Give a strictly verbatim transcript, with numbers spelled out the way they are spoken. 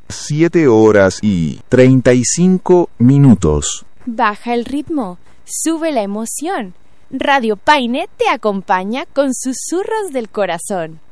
Siete horas y treinta y cinco minutos. Baja el ritmo, sube la emoción. Radio Paine te acompaña con susurros del corazón.